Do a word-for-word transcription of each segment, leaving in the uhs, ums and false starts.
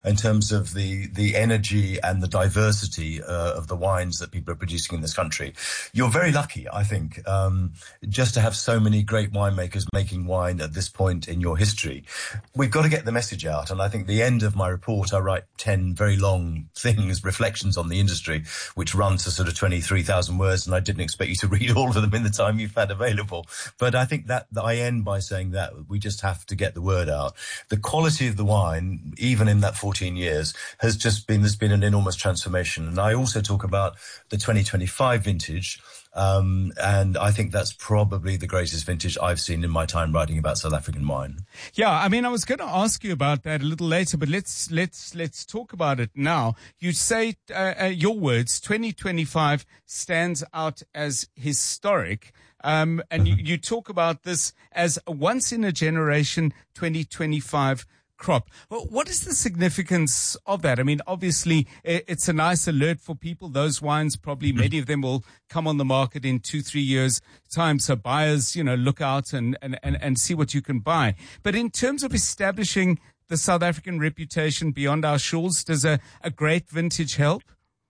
in terms of the the energy and the diversity uh, of the wines that people are producing in this country. You're very lucky, I think, um, just to have so many great winemakers making wine at this point in your history. We've got to get the message out, and I think the end of my report, I write ten very long things, reflections on the industry, which run to sort of twenty-three thousand words, and I didn't expect you to read all of them in the time you've had available. But I think that, that I end by saying that we just have to get the word out. The quality of the wine, even in that fourteen years, has just been, there's been an enormous transformation. And I also talk about the twenty twenty-five vintage, um, and I think that's probably the greatest vintage I've seen in my time writing about South African wine. Yeah, I mean, I was going to ask you about that a little later, but let's let's let's talk about it now. You say, uh, uh, your words, twenty twenty-five stands out as historic. Um, and you, you talk about this as a once-in-a-generation twenty twenty-five crop. Well, what is the significance of that? I mean, obviously, it's a nice alert for people. Those wines, probably many of them will come on the market in two, three years' time. So buyers, you know, look out and, and, and, and see what you can buy. But in terms of establishing the South African reputation beyond our shores, does a, a great vintage help?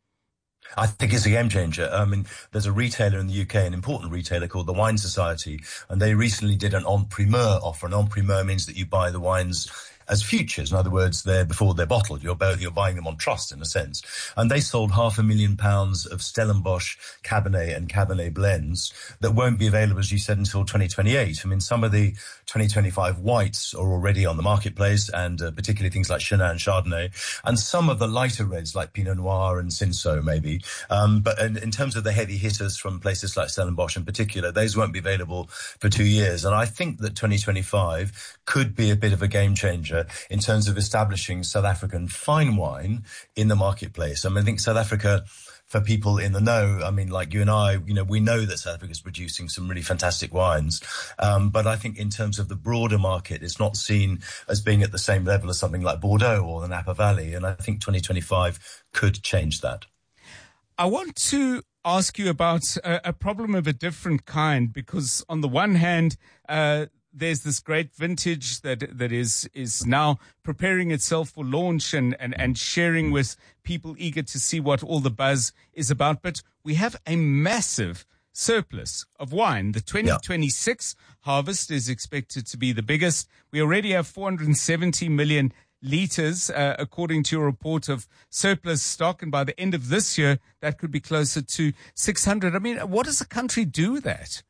I think it's a game changer. I mean, there's a retailer in the U K, an important retailer called the Wine Society, and they recently did an en primeur offer. An en primeur means that you buy the wines as futures. In other words, they're before they're bottled. You're, you're buying them on trust, in a sense. And they sold half a million pounds of Stellenbosch Cabernet and Cabernet blends that won't be available, as you said, until twenty twenty-eight. I mean, some of the twenty twenty-five whites are already on the marketplace, and uh, particularly things like Chenin and Chardonnay, and some of the lighter reds like Pinot Noir and Cinsault, maybe. Um, but in, in terms of the heavy hitters from places like Stellenbosch in particular, those won't be available for two years. And I think that twenty twenty-five could be a bit of a game changer in terms of establishing South African fine wine in the marketplace. I mean, I think South Africa, for people in the know, I mean, like you and I, you know, we know that South Africa is producing some really fantastic wines. Um, but I think in terms of the broader market, it's not seen as being at the same level as something like Bordeaux or the Napa Valley. And I think twenty twenty-five could change that. I want to ask you about a, a problem of a different kind, because on the one hand, uh, there's this great vintage that that is is now preparing itself for launch and, and, and sharing with people eager to see what all the buzz is about. But we have a massive surplus of wine. The twenty twenty-six yeah. harvest is expected to be the biggest. We already have four hundred seventy million litres, uh, according to your report, of surplus stock. And by the end of this year, that could be closer to six hundred. I mean, what does a country do with that?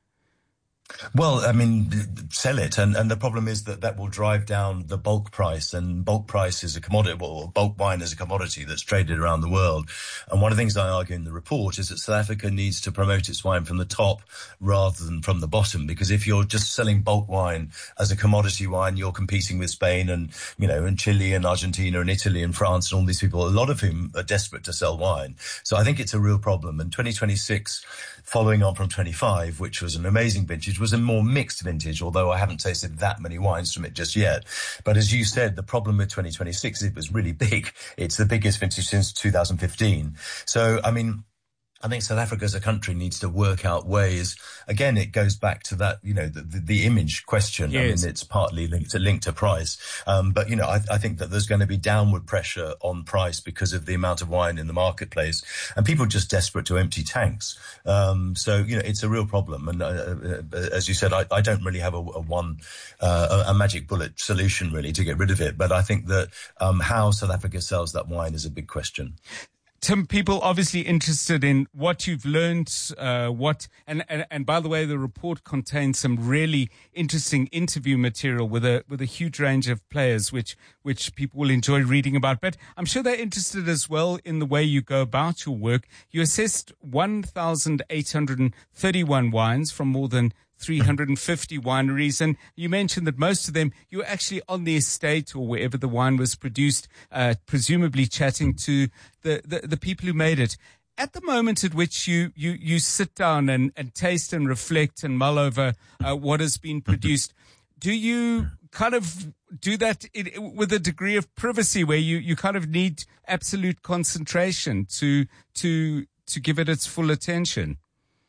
Well, I mean, sell it. And, and the problem is that that will drive down the bulk price, and bulk price is a commodity, well, bulk wine is a commodity that's traded around the world. And one of the things I argue in the report is that South Africa needs to promote its wine from the top rather than from the bottom, because if you're just selling bulk wine as a commodity wine, you're competing with Spain and, you know, and Chile and Argentina and Italy and France and all these people, a lot of whom are desperate to sell wine. So I think it's a real problem. And twenty twenty-six, following on from twenty-five, which was an amazing vintage, was a more mixed vintage, although I haven't tasted that many wines from it just yet. But as you said, the problem with twenty twenty-six is it was really big. It's the biggest vintage since two thousand fifteen. So, I mean, I think South Africa as a country needs to work out ways. Again, it goes back to that, you know, the, the, the image question. Yes. I mean, it's partly linked to, linked to price. Um, but, you know, I, I think that there's going to be downward pressure on price because of the amount of wine in the marketplace, and people are just desperate to empty tanks. Um, so, you know, it's a real problem. And uh, uh, as you said, I, I don't really have a, a one, uh, a, a magic bullet solution really to get rid of it. But I think that um, how South Africa sells that wine is a big question. Tim, people obviously interested in what you've learned, uh, what, and, and, and by the way, the report contains some really interesting interview material with a, with a huge range of players, which, which people will enjoy reading about. But I'm sure they're interested as well in the way you go about your work. You assessed one thousand eight hundred thirty-one wines from more than three hundred fifty wineries. And you mentioned that most of them, you were actually on the estate or wherever the wine was produced, uh, presumably chatting to the, the, the people who made it. At the moment at which you, you, you sit down and, and taste and reflect and mull over uh, what has been produced, do you kind of do that in, with a degree of privacy where you, you kind of need absolute concentration to, to, to give it its full attention?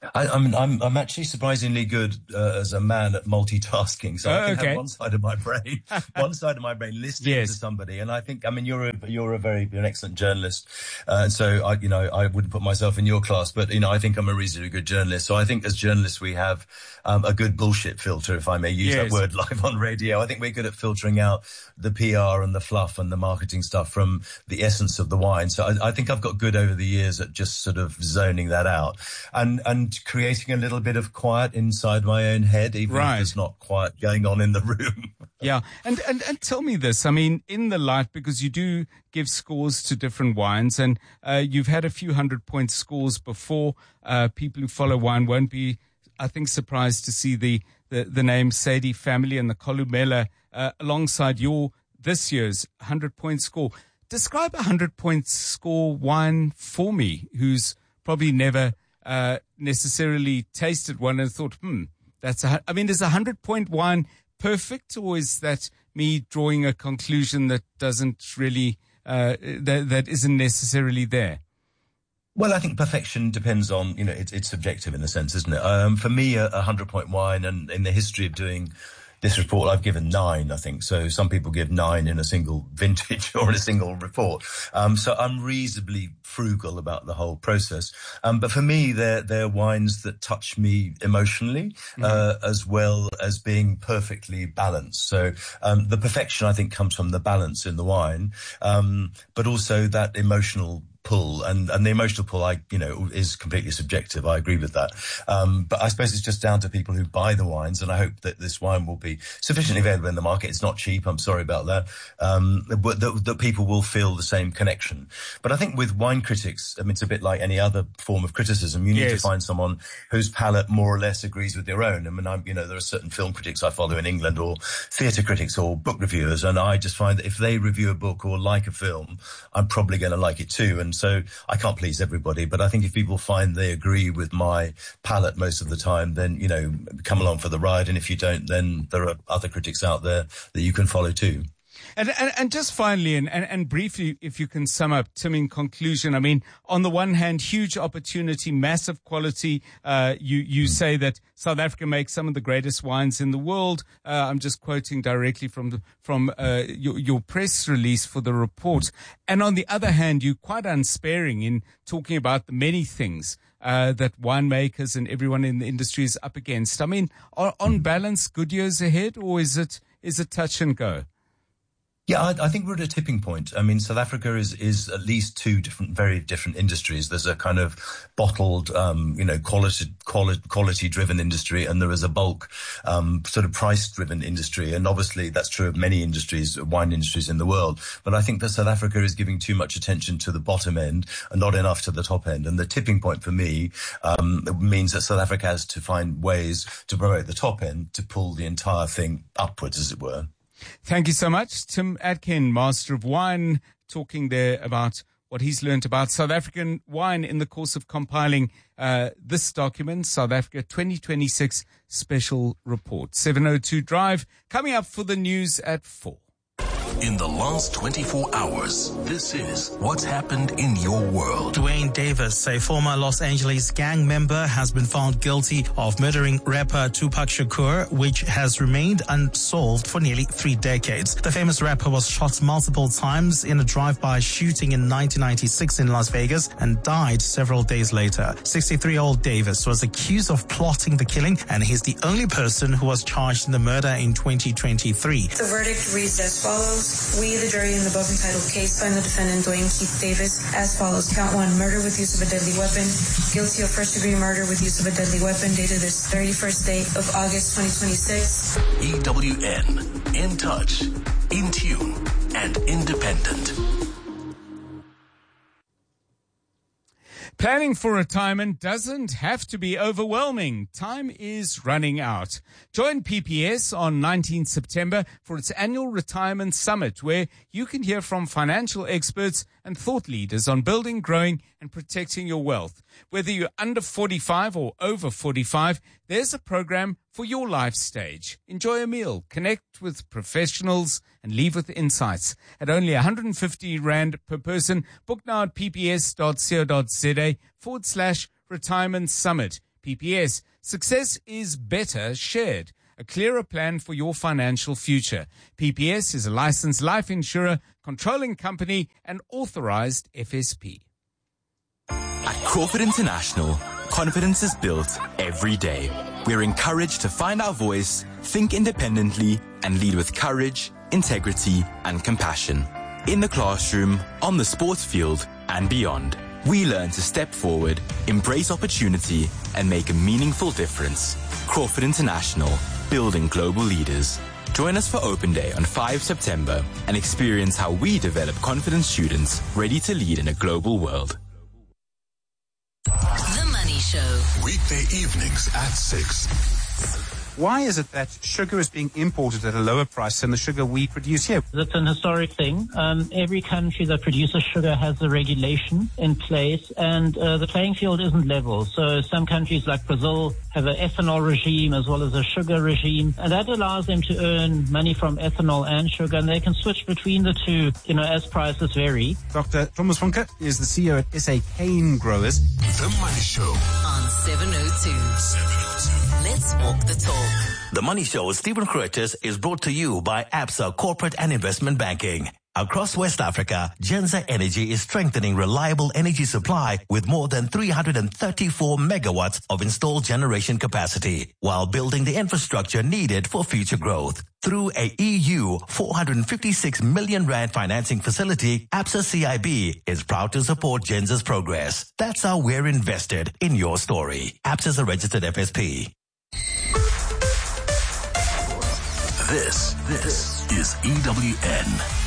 I, I mean, I'm I'm actually surprisingly good uh, as a man at multitasking. So Oh, I can okay. have one side of my brain, one side of my brain listening Yes. to somebody, and I think, I mean, you're a you're a very you're an excellent journalist, uh, and so I, you know, I wouldn't put myself in your class, but you know, I think I'm a reasonably good journalist. So I think as journalists we have um, a good bullshit filter, if I may use Yes. that word live on radio. I think we're good at filtering out the P R and the fluff and the marketing stuff from the essence of the wine. So I, I think I've got good over the years at just sort of zoning that out and and creating a little bit of quiet inside my own head, even Right. if there's not quiet going on in the room. Yeah. And, and, and tell me this, I mean, in the light, because you do give scores to different wines and, uh, you've had a few hundred point scores before, uh, people who follow wine won't be, I think, surprised to see the, the, the name Sadie family and the Columella, uh, alongside your, this year's hundred point score. Describe a hundred point score wine for me, who's probably never, uh, necessarily tasted one and thought, hmm, that's a, I mean, is a hundred point wine perfect, or is that me drawing a conclusion that doesn't really, uh, that, that isn't necessarily there? Well, I think perfection depends on, you know, it's, it's subjective in a sense, isn't it? Um, for me, a, a hundred point wine, and in the history of doing this report, I've given nine, I think. So some people give nine in a single vintage or in a single report. Um, so I'm reasonably frugal about the whole process. Um, but for me, they're, they're wines that touch me emotionally, mm-hmm. uh, as well as being perfectly balanced. So, um, the perfection, I think, comes from the balance in the wine, um, but also that emotional pull, and, and the emotional pull, I, you know, is completely subjective. I agree with that. Um, but I suppose it's just down to people who buy the wines, and I hope that this wine will be sufficiently available in the market. It's not cheap. I'm sorry about that. Um, but that, that people will feel the same connection. But I think with wine critics, I mean, it's a bit like any other form of criticism. You need yes. to find someone whose palate more or less agrees with your own. I mean, I'm, you know, there are certain film critics I follow in England, or theatre critics, or book reviewers, and I just find that if they review a book or like a film, I'm probably going to like it too. And so I can't please everybody, but I think if people find they agree with my palate most of the time, then, you know, come along for the ride. And if you don't, then there are other critics out there that you can follow too. And, and, and just finally, and, and, and briefly, if you can sum up, Tim, in conclusion, I mean, on the one hand, huge opportunity, massive quality. Uh, you, you say that South Africa makes some of the greatest wines in the world. Uh, I'm just quoting directly from the, from, uh, your, your press release for the report. And on the other hand, you're quite unsparing in talking about the many things, uh, that winemakers and everyone in the industry is up against. I mean, on, on balance, good years ahead, or is it, is it touch and go? Yeah, I, I think we're at a tipping point. I mean, South Africa is, is at least two different, very different industries. There's a kind of bottled, um, you know, quality, quality, quality driven industry, and there is a bulk, um, sort of price driven industry. And obviously that's true of many industries, wine industries in the world. But I think that South Africa is giving too much attention to the bottom end and not enough to the top end. And the tipping point for me, um, means that South Africa has to find ways to promote the top end to pull the entire thing upwards, as it were. Thank you so much. Tim Atkin, Master of Wine, talking there about what he's learned about South African wine in the course of compiling uh, this document, South Africa twenty twenty-six Special Report. seven oh two Drive, coming up for the news at four. In the last twenty-four hours, this is what's happened in your world. Dwayne Davis, a former Los Angeles gang member, has been found guilty of murdering rapper Tupac Shakur, which has remained unsolved for nearly three decades. The famous rapper was shot multiple times in a drive-by shooting in nineteen ninety-six in Las Vegas and died several days later. sixty-three-year-old Davis was accused of plotting the killing, and he's the only person who was charged in the murder in twenty twenty-three. The verdict reads as follows. We, the jury in the above entitled case, find the defendant Dwayne Keith Davis as follows. Count one, murder with use of a deadly weapon. Guilty of first degree murder with use of a deadly weapon, dated this thirty-first day of August twenty twenty-six. E W N, in touch, in tune, and independent. Planning for retirement doesn't have to be overwhelming. Time is running out. Join P P S on nineteenth September for its annual retirement summit, where you can hear from financial experts and thought leaders on building, growing, and protecting your wealth. Whether you're under forty-five or over forty-five, there's a program for your life stage. Enjoy a meal, connect with professionals, and leave with insights. At only one hundred fifty rand per person, book now at pps.co.za forward slash retirement summit. P P S. Success is better shared. A clearer plan for your financial future. P P S is a licensed life insurer, controlling company, and authorized F S P. At Crawford International, confidence is built every day. We're encouraged to find our voice, think independently, and lead with courage, integrity, and compassion. In the classroom, on the sports field, and beyond, we learn to step forward, embrace opportunity, and make a meaningful difference. Crawford International, building global leaders. Join us for Open Day on the fifth of September and experience how we develop confident students ready to lead in a global world. The Money Show. Weekday evenings at six. Why is it that sugar is being imported at a lower price than the sugar we produce here? It's an historic thing. Um, every country that produces sugar has a regulation in place, and uh, the playing field isn't level. So some countries like Brazil have an ethanol regime as well as a sugar regime, and that allows them to earn money from ethanol and sugar, and they can switch between the two, you know, as prices vary. Doctor Thomas Funke is the C E O at S A Cane Growers. The Money Show on seven oh two. Let's walk the talk. The Money Show with Stephen Curtis is brought to you by Absa Corporate and Investment Banking. Across West Africa, Genza Energy is strengthening reliable energy supply with more than three hundred thirty-four megawatts of installed generation capacity, while building the infrastructure needed for future growth. Through a E U four hundred fifty-six million rand financing facility, Absa C I B is proud to support Genza's progress. That's how we're invested in your story. Absa is a registered F S P. This, this is E W N.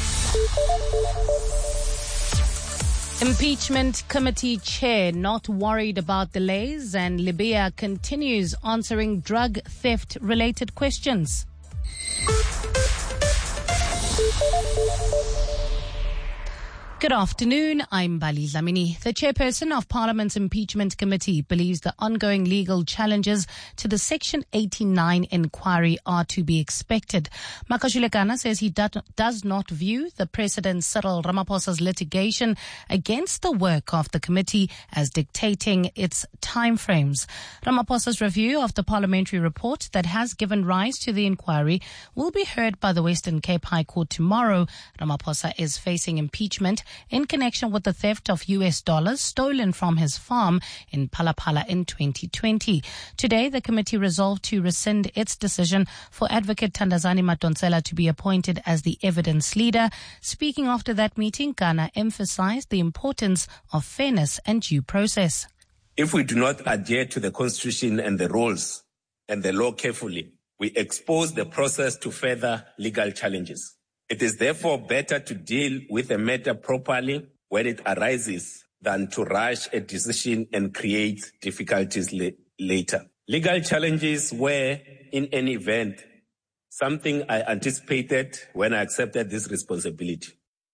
Impeachment Committee Chair not worried about delays, and Libya continues answering drug theft related questions. Good afternoon, I'm Bali Dlamini. The chairperson of Parliament's Impeachment Committee believes the ongoing legal challenges to the Section eighty-nine inquiry are to be expected. Makashule Kana says he do- does not view the President Cyril Ramaphosa's litigation against the work of the committee as dictating its timeframes. Ramaphosa's review of the parliamentary report that has given rise to the inquiry will be heard by the Western Cape High Court tomorrow. Ramaphosa is facing impeachment in connection with the theft of U S dollars stolen from his farm in Palapala in twenty twenty. Today, the committee resolved to rescind its decision for Advocate Thandazani Madonsela to be appointed as the evidence leader. Speaking after that meeting, Ghana emphasized the importance of fairness and due process. If we do not adhere to the Constitution and the rules and the law carefully, we expose the process to further legal challenges. It is therefore better to deal with a matter properly when it arises than to rush a decision and create difficulties la- later. Legal challenges were, in any event, something I anticipated when I accepted this responsibility.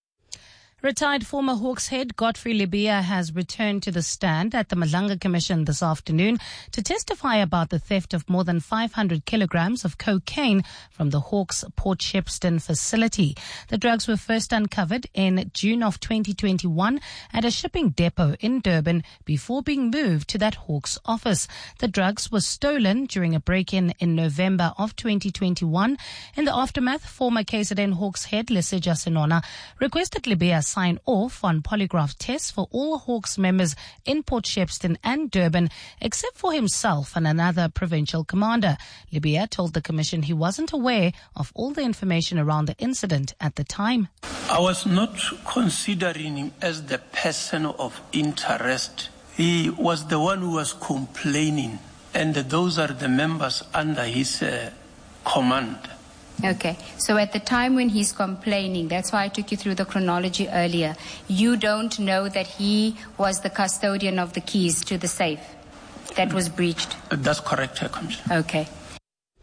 Retired former Hawks head Godfrey Libya has returned to the stand at the Madlanga Commission this afternoon to testify about the theft of more than five hundred kilograms of cocaine from the Hawks Port Shepstone facility. The drugs were first uncovered in June of twenty twenty-one at a shipping depot in Durban before being moved to that Hawks office. The drugs were stolen during a break-in in November of twenty twenty-one. In the aftermath, former K Z N Hawks head Leseja Senona requested Libya sign off on polygraph tests for all Hawks members in Port Shepstone and Durban, except for himself and another provincial commander. Libya told the commission he wasn't aware of all the information around the incident at the time. I was not considering him as the person of interest. He was the one who was complaining, and those are the members under his uh, command. Okay, so at the time when he's complaining, that's why I took you through the chronology earlier, you don't know that he was the custodian of the keys to the safe that was breached? That's correct, Commissioner. Okay.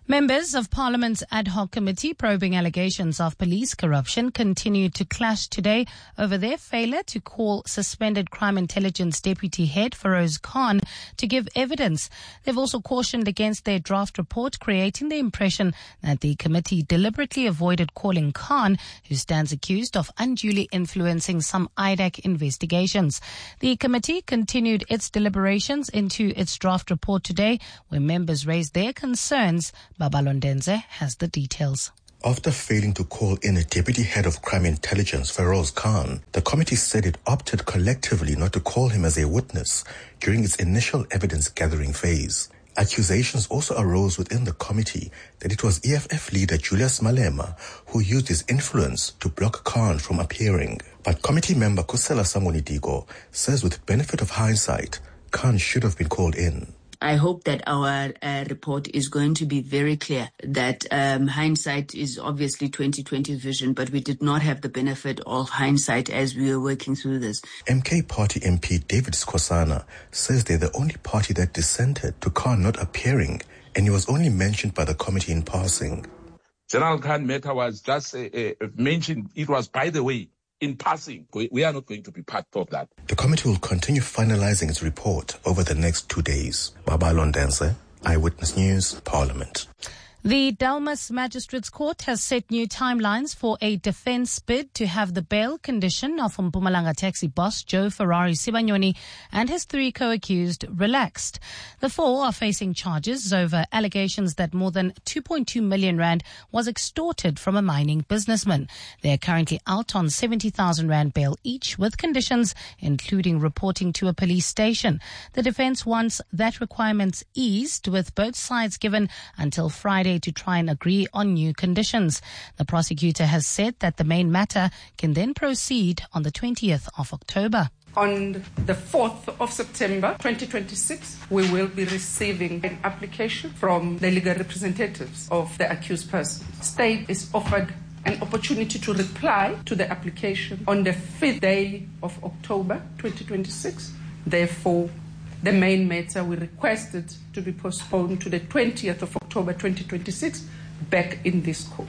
Members of Parliament's ad hoc committee probing allegations of police corruption continued to clash today over their failure to call suspended Crime Intelligence Deputy Head Feroz Khan to give evidence. They've also cautioned against their draft report, creating the impression that the committee deliberately avoided calling Khan, who stands accused of unduly influencing some I D A C investigations. The committee continued its deliberations into its draft report today, where members raised their concerns. Babalondenze has the details. After failing to call in a deputy head of crime intelligence, Feroz Khan, the committee said it opted collectively not to call him as a witness during its initial evidence-gathering phase. Accusations also arose within the committee that it was E F F leader Julius Malema who used his influence to block Khan from appearing. But committee member Kusela Sangoni-Digo says with benefit of hindsight, Khan should have been called in. I hope that our uh, report is going to be very clear that um, hindsight is obviously twenty twenty vision, but we did not have the benefit of hindsight as we were working through this. M K Party M P David Skosana says they're the only party that dissented to Khan not appearing, and he was only mentioned by the committee in passing. General Khan matter was just uh, uh, mentioned. It was, by the way, in passing. We are not going to be part of that. The committee will continue finalizing its report over the next two days. Babalondense, Eyewitness News, Parliament. The Delmas Magistrates Court has set new timelines for a defense bid to have the bail condition of Mpumalanga taxi boss Joe Ferrari Sibanyoni and his three co-accused relaxed. The four are facing charges over allegations that more than two point two million rand was extorted from a mining businessman. They are currently out on seventy thousand rand bail each, with conditions including reporting to a police station. The defense wants that requirements eased, with both sides given until Friday to try and agree on new conditions. The prosecutor has said that the main matter can then proceed on the twentieth of October. On the fourth of September twenty twenty-six, we will be receiving an application from the legal representatives of the accused person. State is offered an opportunity to reply to the application on the fifth day of October twenty twenty-six. Therefore, the main matter we requested to be postponed to the twentieth of October twenty twenty-six back in this court.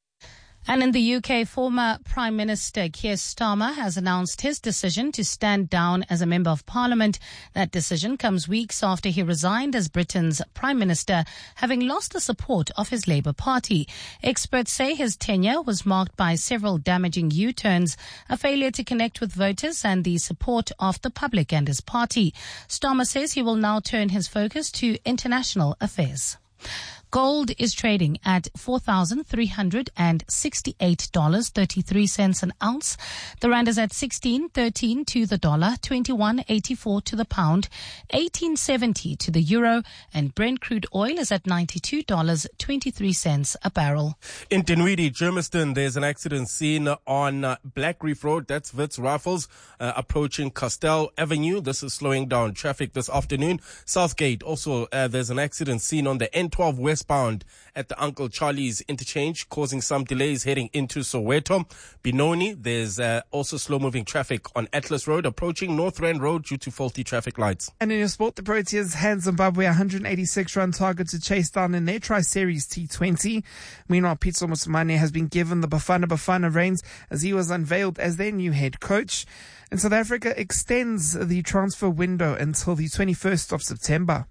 And in the U K, former Prime Minister Keir Starmer has announced his decision to stand down as a Member of Parliament. That decision comes weeks after he resigned as Britain's Prime Minister, having lost the support of his Labour Party. Experts say his tenure was marked by several damaging U-turns, a failure to connect with voters and the support of the public and his party. Starmer says he will now turn his focus to international affairs. Gold is trading at four thousand three hundred sixty-eight dollars and thirty-three cents an ounce. The rand is at sixteen thirteen to the dollar, twenty-one eighty-four to the pound, eighteen seventy to the euro, and Brent crude oil is at ninety-two dollars and twenty-three cents a barrel. In Dinwiddie, Germiston, there's an accident scene on uh, Black Reef Road. That's Wits Rifles uh, approaching Castell Avenue. This is slowing down traffic this afternoon. Southgate, also uh, there's an accident scene on the N twelve westbound at the Uncle Charlie's interchange, causing some delays heading into Soweto. Benoni, there's uh, also slow-moving traffic on Atlas Road approaching North Rand Road due to faulty traffic lights. And in your sport, the Proteas hand Zimbabwe a one hundred eighty-six run target to chase down in their Tri-Series T twenty. Meanwhile, Pitso Mosimane has been given the Bafana Bafana reins as he was unveiled as their new head coach. And South Africa extends the transfer window until the twenty-first of September.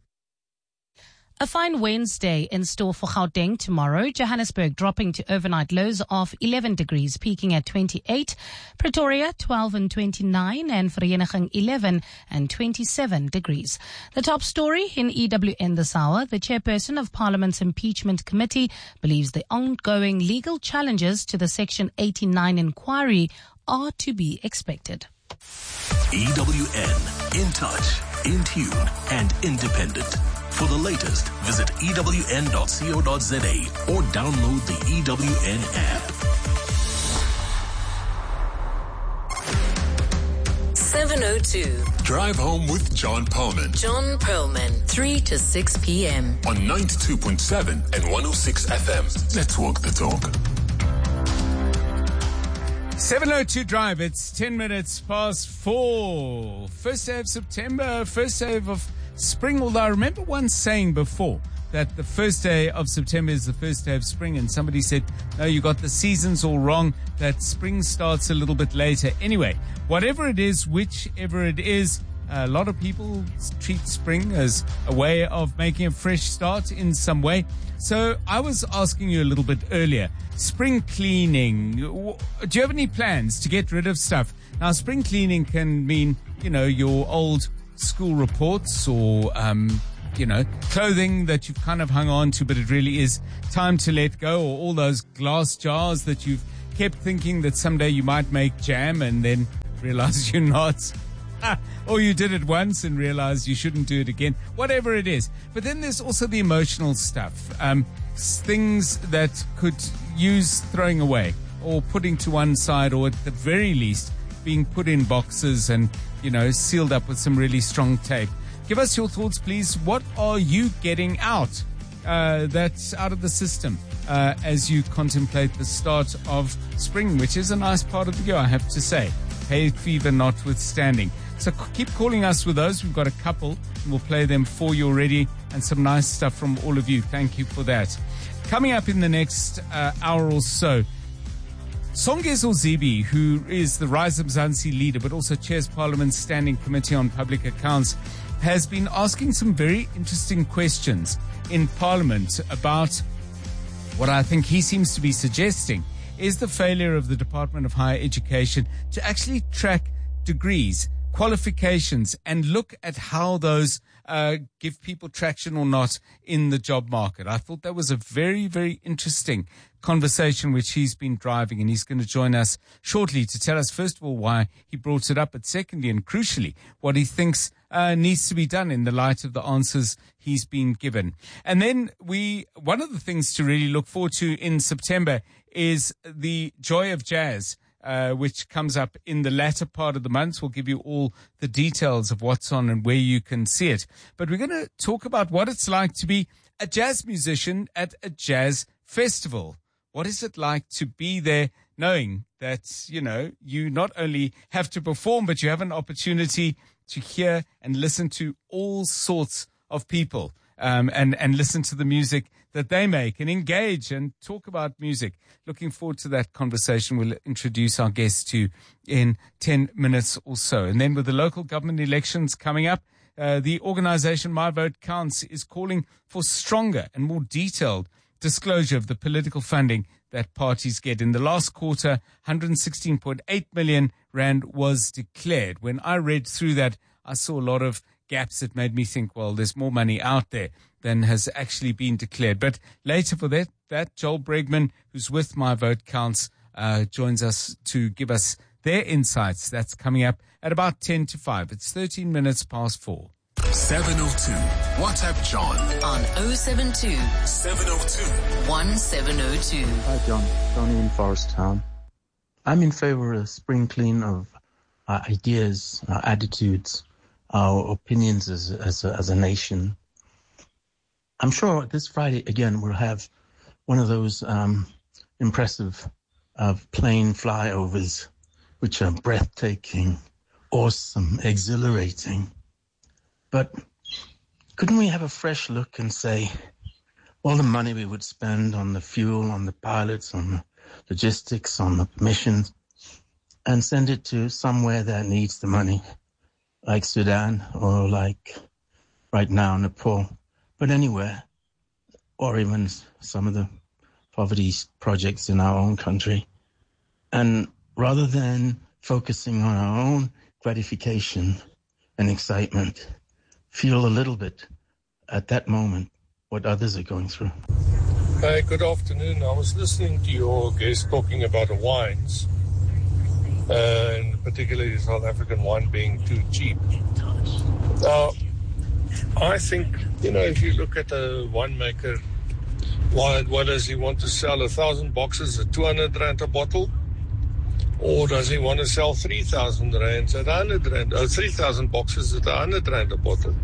A fine Wednesday in store for Gauteng tomorrow. Johannesburg dropping to overnight lows of eleven degrees, peaking at twenty-eight. Pretoria twelve and twenty-nine, and Vereniging eleven and twenty-seven degrees. The top story in E W N this hour: the chairperson of Parliament's Impeachment Committee believes the ongoing legal challenges to the Section eighty-nine inquiry are to be expected. E W N, in touch, in tune, and independent. For the latest, visit E W N dot co dot za or download the E W N app. seven oh two. Drive home with John Perlman. John Perlman, three to six p.m. on ninety-two point seven and one oh six F M. Let's walk the talk. seven oh two Drive, it's ten minutes past four. First day of September, first day of spring, although I remember one saying before that the first day of September is the first day of spring, and somebody said, no, you got the seasons all wrong, that spring starts a little bit later. Anyway, whatever it is, whichever it is, a lot of people treat spring as a way of making a fresh start in some way. So I was asking you a little bit earlier, spring cleaning, do you have any plans to get rid of stuff? Now, spring cleaning can mean, you know, your old school reports or, um, you know, clothing that you've kind of hung on to, but it really is time to let go, or all those glass jars that you've kept thinking that someday you might make jam and then realize you're not. Or you did it once and realized you shouldn't do it again, whatever it is. But then there's also the emotional stuff, um, things that could use throwing away or putting to one side, or at the very least being put in boxes and, you know, sealed up with some really strong tape. Give us your thoughts, please. What are you getting out uh, that's out of the system uh, as you contemplate the start of spring, which is a nice part of the year, I have to say. Hay fever notwithstanding. So keep calling us with those. We've got a couple, and we'll play them for you already, and some nice stuff from all of you. Thank you for that. Coming up in the next uh, hour or so, Songezo Zibi, who is the Rise Up Mzansi leader, but also chairs Parliament's Standing Committee on Public Accounts, has been asking some very interesting questions in Parliament about what I think he seems to be suggesting is the failure of the Department of Higher Education to actually track degrees, qualifications, and look at how those uh, give people traction or not in the job market. I thought that was a very, very interesting conversation which he's been driving, and he's going to join us shortly to tell us, first of all, why he brought it up, but secondly and crucially, what he thinks uh, needs to be done in the light of the answers he's been given. And then we, one of the things to really look forward to in September is the Joy of Jazz, Uh, which comes up in the latter part of the month. We'll give you all the details of what's on and where you can see it. But we're going to talk about what it's like to be a jazz musician at a jazz festival. What is it like to be there knowing that, you know, you not only have to perform, but you have an opportunity to hear and listen to all sorts of people, um, and, and listen to the music that they make and engage and talk about music. Looking forward to that conversation. We'll introduce our guests to in ten minutes or so. And then with the local government elections coming up, uh, the organization My Vote Counts is calling for stronger and more detailed disclosure of the political funding that parties get. In the last quarter, one hundred sixteen point eight million rand was declared. When I read through that, I saw a lot of gaps that made me think, well, there's more money out there than has actually been declared. But later for that, that Joel Bregman, who's with My Vote Counts, uh, joins us to give us their insights. That's coming up at about ten to five. It's thirteen minutes past four. seven oh two. WhatsApp John on oh seven two, seven oh two, one seven oh two. Hi, John. Johnny in Forest Town. I'm in favor of a spring clean of our ideas, our attitudes, our opinions as, as, a, as a nation. I'm sure this Friday, again, we'll have one of those um, impressive uh, plane flyovers, which are breathtaking, awesome, exhilarating. But couldn't we have a fresh look and say, all the money we would spend on the fuel, on the pilots, on the logistics, on the missions, and send it to somewhere that needs the money, like Sudan or like right now Nepal, but anywhere, or even some of the poverty projects in our own country. And rather than focusing on our own gratification and excitement, feel a little bit at that moment what others are going through. Hi, good afternoon. I was listening to your guest talking about the wines, uh, and particularly South African wine being too cheap. Now, I think, you know, if you look at a winemaker, why, why does he want to sell a thousand boxes at two hundred rand a bottle? Or does he want to sell three thousand rands at one hundred rand, or three thousand boxes at one hundred rand a bottle?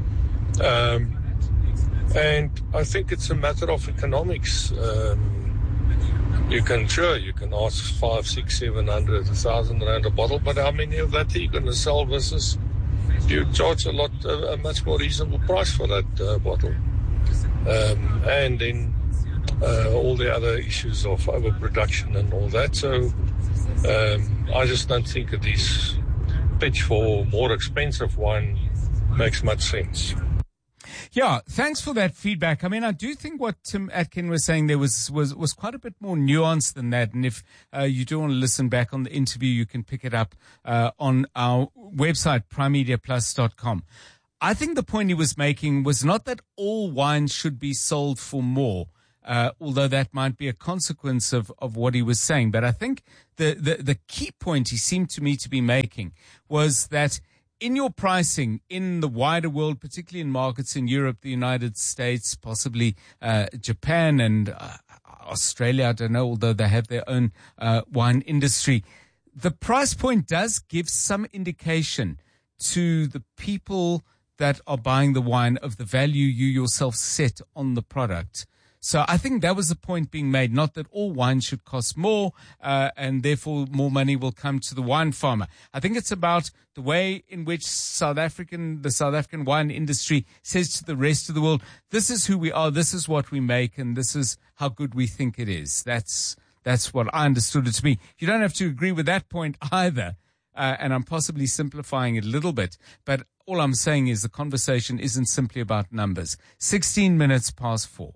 Um, and I think it's a matter of economics. Um, you can, sure, you can ask five, six, seven hundred, a thousand rand a bottle, but how many of that are you going to sell versus you charge a lot, a, a much more reasonable price for that uh, bottle? Um, and then uh, all the other issues of overproduction and all that. So um, I just don't think that this pitch for more expensive wine makes much sense. Yeah, thanks for that feedback. I mean, I do think what Tim Atkin was saying there was was, was quite a bit more nuanced than that. And if uh, you do want to listen back on the interview, you can pick it up uh, on our website, prime media plus dot com. I think the point he was making was not that all wine should be sold for more, uh, although that might be a consequence of, of what he was saying. But I think the, the, the key point he seemed to me to be making was that in your pricing in the wider world, particularly in markets in Europe, the United States, possibly uh, Japan and uh, Australia, I don't know, although they have their own uh, wine industry, the price point does give some indication to the people that are buying the wine of the value you yourself set on the product. So I think that was the point being made, not that all wine should cost more uh, and therefore more money will come to the wine farmer. I think it's about the way in which South African, the South African wine industry says to the rest of the world, this is who we are, this is what we make, and this is how good we think it is. That's, that's what I understood it to be. You don't have to agree with that point either, uh, and I'm possibly simplifying it a little bit, but all I'm saying is the conversation isn't simply about numbers. sixteen minutes past four.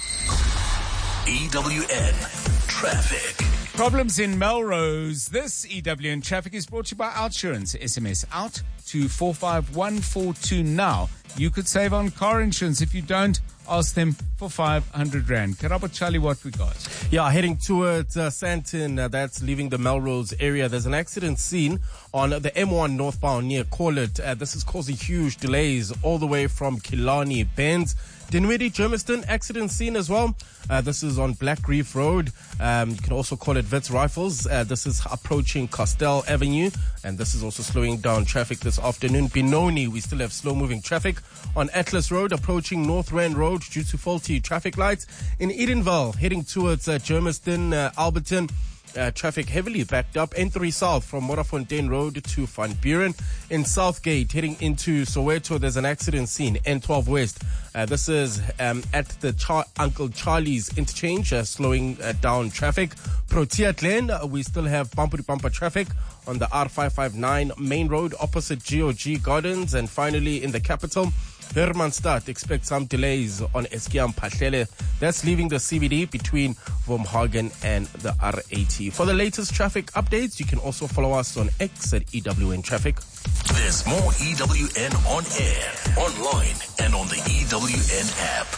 E W N Traffic. Problems in Melrose. This E W N Traffic is brought to you by Outsurance. S M S out to four five one four two now. You could save on car insurance. If you don't, ask them for five hundred rand. Karabo Charlie, what we got? Yeah, heading towards uh, Sandton, uh, that's leaving the Melrose area. There's an accident scene on the M one northbound near Corlett. Uh, this is causing huge delays all the way from Killarney Benz. Dinwiddie, Germiston, accident scene as well. Uh, this is on Black Reef Road. Um, you can also call it Wits Rifles. Uh, this is approaching Castell Avenue. And this is also slowing down traffic this afternoon. Benoni, we still have slow-moving traffic on Atlas Road, approaching North Rand Road due to faulty traffic lights. In Edenville, heading towards uh, Germiston, uh, Alberton. Uh, traffic heavily backed up. N three South from Morafontein Road to Van Buren. In Southgate, heading into Soweto, there's an accident scene. N twelve West. Uh, this is um, at the Char- Uncle Charlie's interchange, uh, slowing uh, down traffic. Protea Glen, uh, we still have bumper-to-bumper traffic on the R five five nine main road opposite G O G Gardens. And finally, in the capital, Hermanstad, expect some delays on Eskiam Pahlele. That's leaving the C B D between Wormhagen and the R eighty. For the latest traffic updates, you can also follow us on X at E W N Traffic. There's more E W N on air, online, and on the E W N app.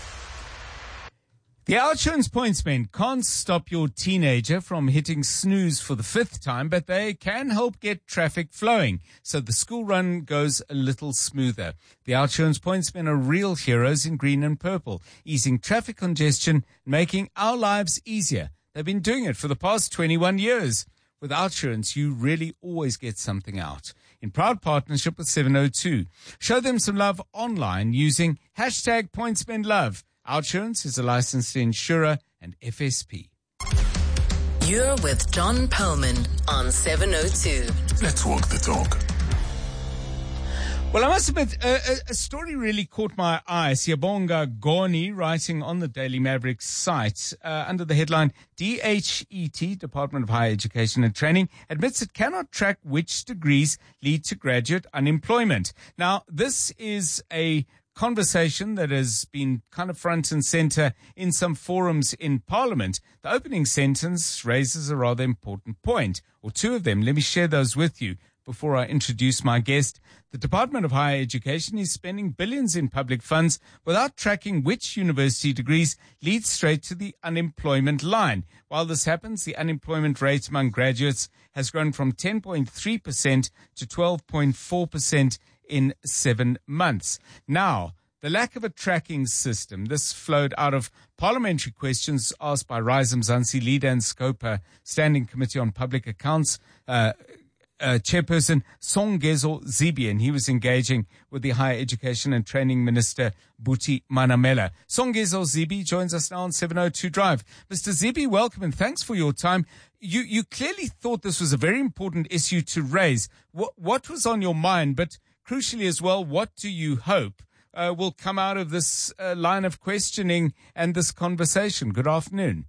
The Outsurance Pointsmen can't stop your teenager from hitting snooze for the fifth time, but they can help get traffic flowing so the school run goes a little smoother. The Outsurance Pointsmen are real heroes in green and purple, easing traffic congestion, making our lives easier. They've been doing it for the past twenty-one years. With Outsurance, you really always get something out. In proud partnership with seven oh two. Show them some love online using hashtag PointsmenLove. Outsurance is a licensed insurer and F S P. You're with John Perlman on seven oh two. Let's walk the talk. Well, I must admit, a, a, a story really caught my eye. Siyabonga Goni writing on the Daily Maverick site uh, under the headline, D H E T, Department of Higher Education and Training, admits it cannot track which degrees lead to graduate unemployment. Now, this is a conversation that has been kind of front and center in some forums in Parliament. The opening sentence raises a rather important point, or two of them. Let me share those with you before I introduce my guest. The Department of Higher Education is spending billions in public funds without tracking which university degrees lead straight to the unemployment line. While this happens, the unemployment rate among graduates has grown from ten point three percent to twelve point four percent in seven months. Now, the lack of a tracking system, this flowed out of parliamentary questions asked by Rise Mzansi leader and Scopa Standing Committee on Public Accounts, uh, Uh, Chairperson Songezo Zibi, and he was engaging with the Higher Education and Training Minister Buti Manamela. Songezo Zibi joins us now on seven oh two Drive. Mister Zibi, welcome and thanks for your time. You you clearly thought this was a very important issue to raise. What, what was on your mind, but crucially as well, what do you hope uh, will come out of this uh, line of questioning and this conversation. Good afternoon.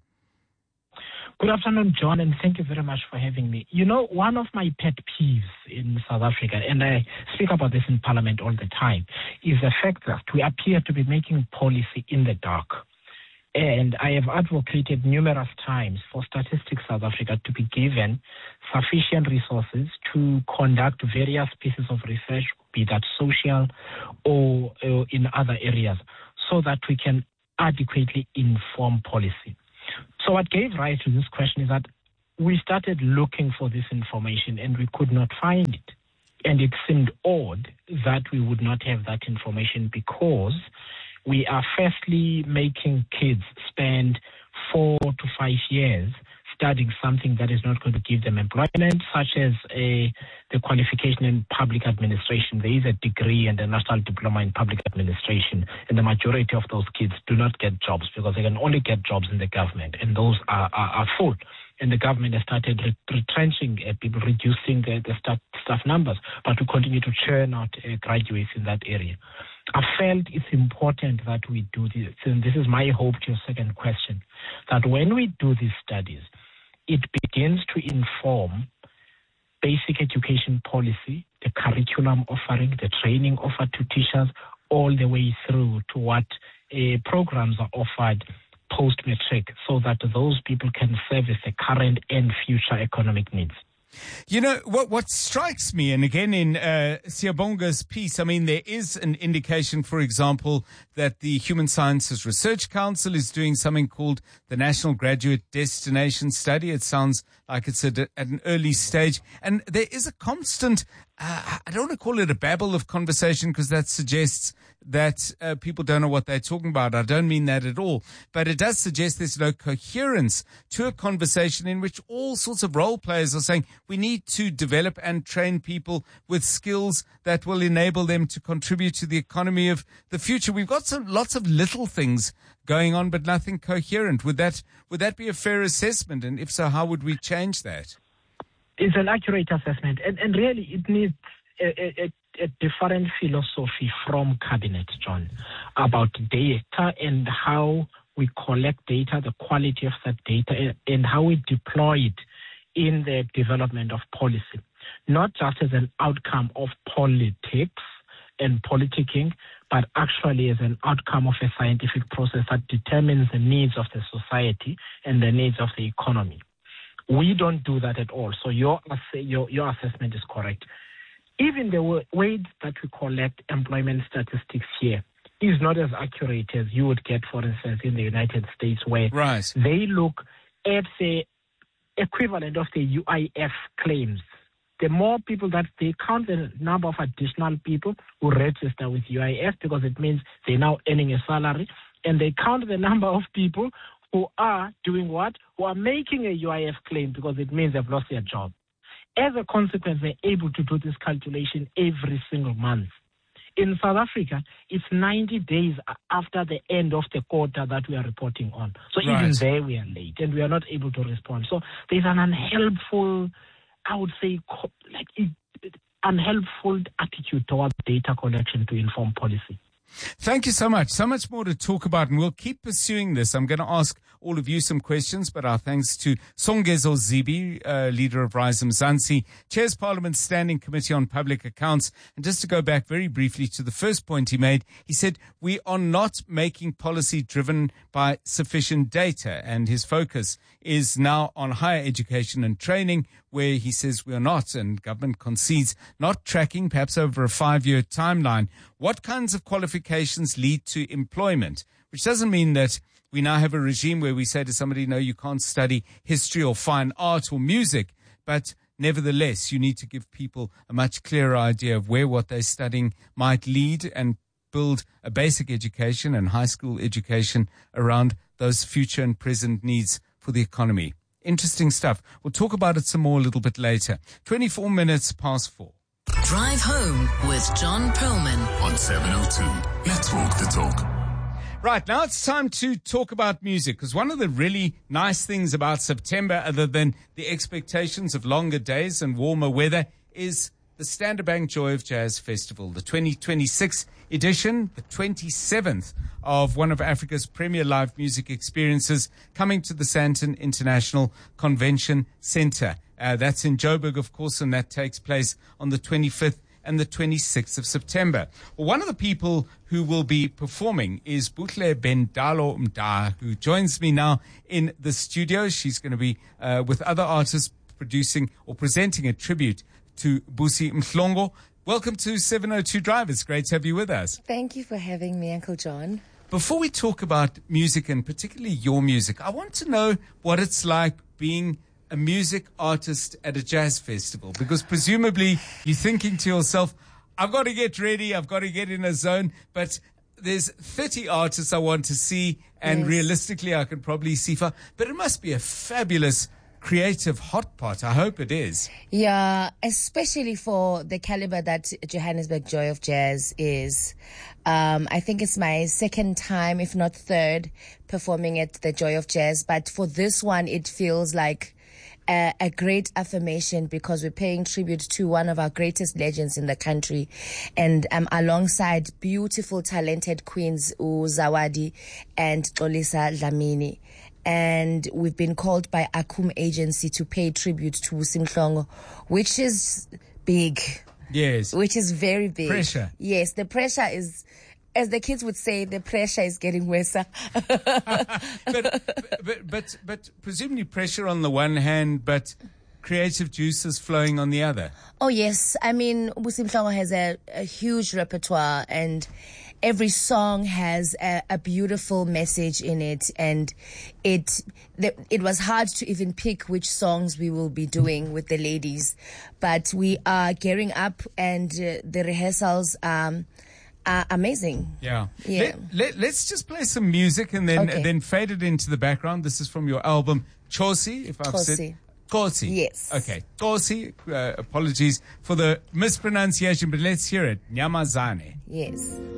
Good afternoon, John, and thank you very much for having me. You know, one of my pet peeves in South Africa, and I speak about this in Parliament all the time, is the fact that we appear to be making policy in the dark. And I have advocated numerous times for Statistics South Africa to be given sufficient resources to conduct various pieces of research, be that social or, or in other areas, so that we can adequately inform policy. So what gave rise to this question is that we started looking for this information and we could not find it. And it seemed odd that we would not have that information because we are firstly making kids spend four to five years studying something that is not going to give them employment, such as a, the qualification in public administration. There is a degree and a national diploma in public administration, and the majority of those kids do not get jobs because they can only get jobs in the government, and those are, are, are full. And the government has started re- retrenching uh, people, reducing the, the staff, staff numbers, but we continue to churn out uh, graduates in that area. I felt it's important that we do this, and this is my hope to your second question, that when we do these studies, it begins to inform basic education policy, the curriculum offering, the training offered to teachers, all the way through to what uh, programs are offered post-matric, so that those people can service the current and future economic needs. You know, what what strikes me, and again in uh, Siyabonga's piece, I mean, there is an indication, for example, that the Human Sciences Research Council is doing something called the National Graduate Destination Study. It sounds like it's at, a, at an early stage. And there is a constant, uh, I don't want to call it a babble of conversation because that suggests that uh, people don't know what they're talking about. I don't mean that at all. But it does suggest there's no coherence to a conversation in which all sorts of role players are saying we need to develop and train people with skills that will enable them to contribute to the economy of the future. We've got some lots of little things going on, but nothing coherent. Would that would that be a fair assessment? And if so, how would we change that? It's an accurate assessment. And, and really, it needs a, a, a different philosophy from Cabinet, John, about data and how we collect data, the quality of that data, and how we deploy it in the development of policy, not just as an outcome of politics and politicking, but actually as an outcome of a scientific process that determines the needs of the society and the needs of the economy. We don't do that at all. So your your, your assessment is correct. Even the way that we collect employment statistics here is not as accurate as you would get, for instance, in the United States, where right. they look at the equivalent of the U I F claims. The more people that they count the number of additional people who register with U I F because it means they're now earning a salary, and they count the number of people who are doing what? Who are making a U I F claim because it means they've lost their job. As a consequence, they're able to do this calculation every single month. In South Africa, it's ninety days after the end of the quarter that we are reporting on. So right. even there we are late and we are not able to respond. So there's an unhelpful, I would say, like unhelpful attitude towards data collection to inform policy. Thank you so much. So much more to talk about, and we'll keep pursuing this. I'm going to ask all of you some questions, but our thanks to Songezo Zibi, uh, leader of Rise Mzansi, chairs Parliament's Standing Committee on Public Accounts. And just to go back very briefly to the first point he made, he said, we are not making policy driven by sufficient data, and his focus is now on higher education and training, where he says we are not, and government concedes, not tracking, perhaps over a five-year timeline, what kinds of qualifications lead to employment, which doesn't mean that we now have a regime where we say to somebody, no, you can't study history or fine art or music, but nevertheless, you need to give people a much clearer idea of where what they're studying might lead and build a basic education and high school education around those future and present needs for the economy. Interesting stuff. We'll talk about it some more a little bit later. twenty-four minutes past four. Drive home with John Perlman on seven oh two. Let's walk the talk. Right, now it's time to talk about music, because one of the really nice things about September, other than the expectations of longer days and warmer weather, is the Standard Bank Joy of Jazz Festival, the twenty twenty-six edition, the twenty-seventh of one of Africa's premier live music experiences, coming to the Sandton International Convention Centre. Uh, that's in Joburg, of course, and that takes place on the twenty-fifth and the twenty-sixth of September. Well, one of the people who will be performing is Buhle Bendalo Mda, who joins me now in the studio. She's going to be uh, with other artists producing or presenting a tribute to Busi Mhlongo. Welcome to seven oh two Drive. It's great to have you with us. Thank you for having me, Uncle John. Before we talk about music, and particularly your music, I want to know what it's like being a music artist at a jazz festival, because presumably you're thinking to yourself, I've got to get ready, I've got to get in a zone, but there's thirty artists I want to see, and yes. realistically I can probably see five, but it must be a fabulous creative hot pot. I hope it is. Yeah, especially for the caliber that Johannesburg Joy of Jazz is. Um, I think it's my second time, if not third, performing at the Joy of Jazz, but for this one it feels like A, a great affirmation, because we're paying tribute to one of our greatest legends in the country, and um, alongside beautiful, talented queens Uzawadi and Xolisa Dlamini. And we've been called by Akum Agency to pay tribute to Busi Mhlongo, which is big. Yes. Which is very big. Pressure. Yes, the pressure is, as the kids would say, the pressure is getting worse. but, but, but, but presumably pressure on the one hand, but creative juices flowing on the other. Oh, yes. I mean, Busi Mhlongo has a, a huge repertoire, and every song has a, a beautiful message in it, and it the, it was hard to even pick which songs we will be doing with the ladies, but we are gearing up, and uh, the rehearsals um, are amazing. Yeah. yeah. Let, let, let's just play some music and then Okay. then fade it into the background. This is from your album Chosi, if I've Khosi. said Khosi. Yes. Okay. Khosi. Uh, apologies for the mispronunciation, but let's hear it. Nyamazane. Yes.